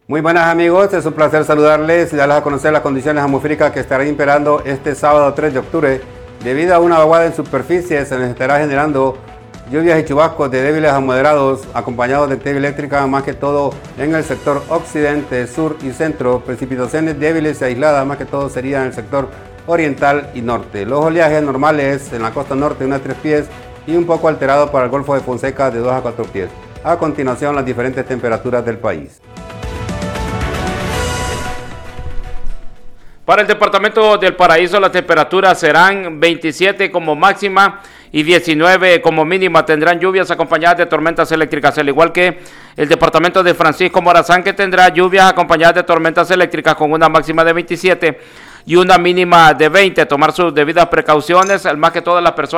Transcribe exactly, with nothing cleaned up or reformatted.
Muy buenas amigos, es un placer saludarles y darles a conocer las condiciones atmosféricas que estarán imperando este sábado tres de octubre. Debido a una vaguada en superficie se les estará generando lluvias y chubascos de débiles a moderados acompañados de actividad eléctrica, más que todo en el sector occidente, sur y centro. Precipitaciones débiles y aisladas, más que todo serían en el sector oriental y norte. Los oleajes normales en la costa norte unos tres pies y un poco alterado para el Golfo de Fonseca de dos a cuatro pies. A continuación, las diferentes temperaturas del país. Para el departamento del Paraíso las temperaturas serán veintisiete como máxima y diecinueve como mínima. Tendrán lluvias acompañadas de tormentas eléctricas, al igual que el departamento de Francisco Morazán, que tendrá lluvias acompañadas de tormentas eléctricas con una máxima de veintisiete y una mínima de veinte. Tomar sus debidas precauciones, más que todas las personas